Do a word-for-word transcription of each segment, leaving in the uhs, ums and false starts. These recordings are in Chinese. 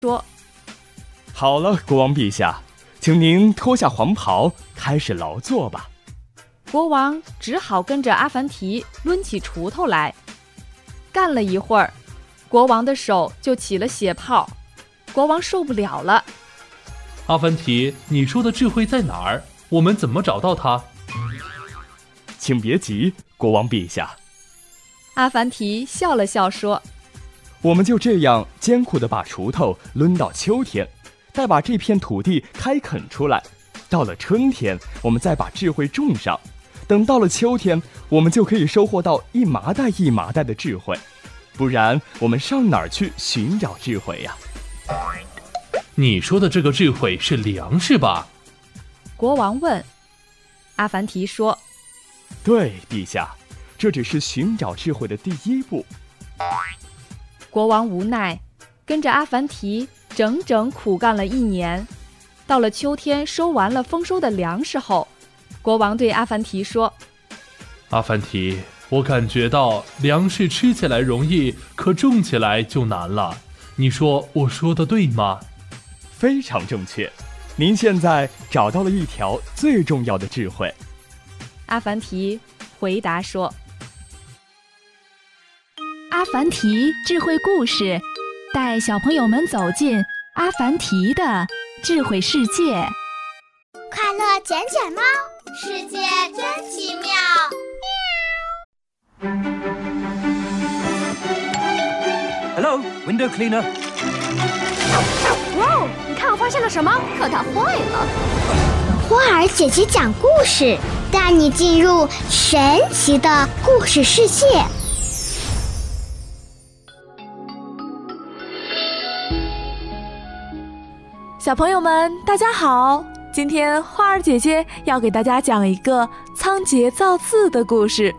说： 好了，国王陛下，请您脱下黄袍，开始劳作吧。 国王只好跟着阿凡提抡起锄头来。干了一会儿，国王的手就起了血泡，国王受不了了。 阿凡提，你说的智慧在哪儿？我们怎么找到它？ 请别急，国王陛下。 阿凡提笑了笑说： 我们就这样艰苦地把锄头抡到秋天，再把这片土地开垦出来。到了春天，我们再把智慧种上。等到了秋天，我们就可以收获到一麻袋一麻袋的智慧。不然，我们上哪儿去寻找智慧呀？ 你说的这个智慧是粮食吧？ 国王问。阿凡提说： 对，陛下，这只是寻找智慧的第一步。 国王无奈，跟着阿凡提整整苦干了一年。到了秋天，收完了丰收的粮食后，国王对阿凡提说： 阿凡提，我感觉到粮食吃起来容易，可种起来就难了。你说我说的对吗？ 非常正确，您现在找到了一条最重要的智慧。 阿凡提回答说。 阿凡提智慧故事，带小朋友们走进阿凡提的智慧世界。 快乐捡捡猫，世界真奇妙。 Hello, window cleaner. 哇，你看我发现了什么？可它坏了。花儿姐姐讲故事，带你进入神奇的故事世界。 小朋友们，大家好！今天花儿姐姐要给大家讲一个仓颉造字的故事。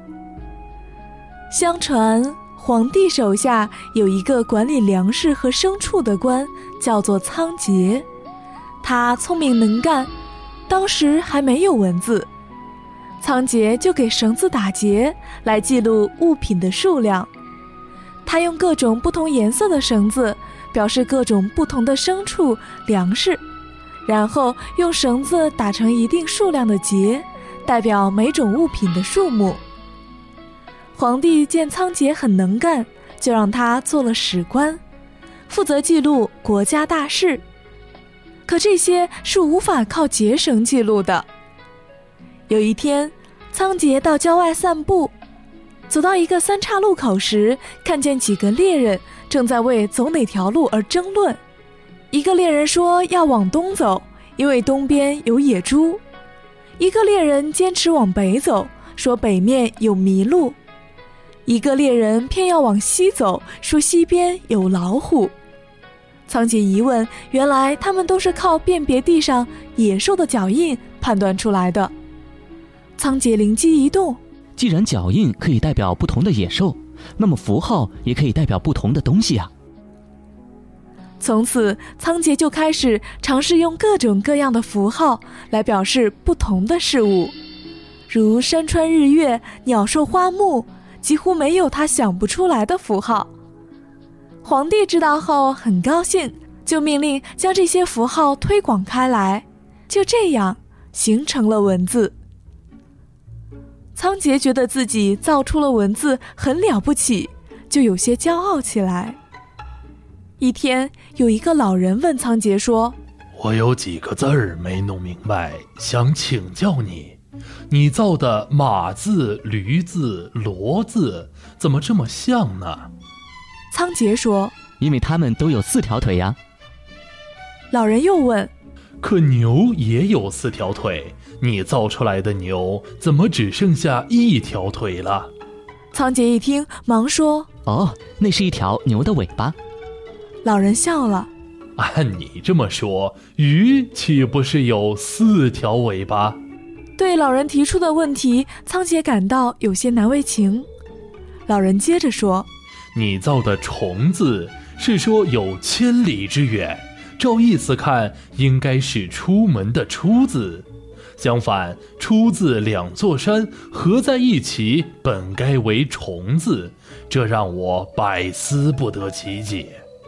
相传，皇帝手下有一个管理粮食和牲畜的官，叫做仓颉。他聪明能干，当时还没有文字，仓颉就给绳子打结来记录物品的数量。他用各种不同颜色的绳子表示各种不同的牲畜、粮食，然后用绳子打成一定数量的结，代表每种物品的数目。皇帝见仓颉很能干，就让他做了史官，负责记录国家大事。可这些是无法靠结绳记录的。有一天，仓颉到郊外散步，走到一个三岔路口时，看见几个猎人正在为走哪条路而争论。一个猎人说要往东走，因为东边有野猪；一个猎人坚持往北走，说北面有麋鹿；一个猎人偏要往西走，说西边有老虎。仓颉一问，原来他们都是靠辨别地上野兽的脚印判断出来的。仓颉灵机一动， 既然脚印可以代表不同的野兽，那么符号也可以代表不同的东西啊。 从此，仓颉就开始尝试用各种各样的符号来表示不同的事物，如山川日月、鸟兽花木，几乎没有他想不出来的符号。皇帝知道后很高兴，就命令将这些符号推广开来，就这样形成了文字。仓颉觉得自己造出了文字很了不起，就有些骄傲起来。一天，有一个老人问仓颉说： 我有几个字儿没弄明白，想请教你。你造的马字、驴字、骡字怎么这么像呢？ 仓颉说： 因为它们都有四条腿呀。 老人又问： 可牛也有四条腿，你造出来的牛怎么只剩下一条腿了？ 仓颉一听，忙说： 哦，那是一条牛的尾巴。 老人笑了： 按你这么说，鱼岂不是有四条尾巴？ 对老人提出的问题，仓颉感到有些难为情。老人接着说： 你造的虫字是说有千里之远，照意思看应该是出门的出字，相反，出字两座山合在一起本该为虫字，这让我百思不得其解。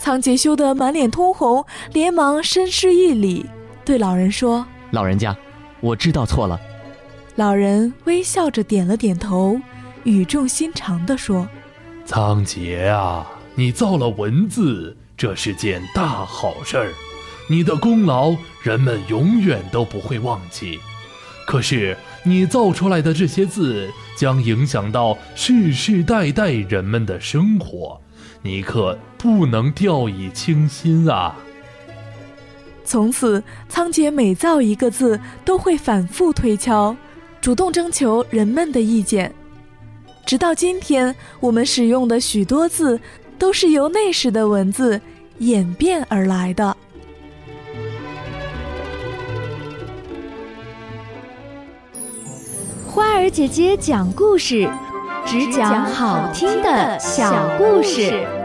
仓颉羞得满脸通红，连忙深施一礼，对老人说： 老人家，我知道错了。 老人微笑着点了点头，语重心长地说： 仓颉啊，你造了文字，这是件大好事儿，你的功劳人们永远都不会忘记。可是你造出来的这些字将影响到世世代代人们的生活，你可不能掉以轻心啊。 从此，仓颉每造一个字都会反复推敲，主动征求人们的意见。直到今天，我们使用的许多字都是由那时的文字演变而来的。 花儿姐姐讲故事，只讲好听的小故事。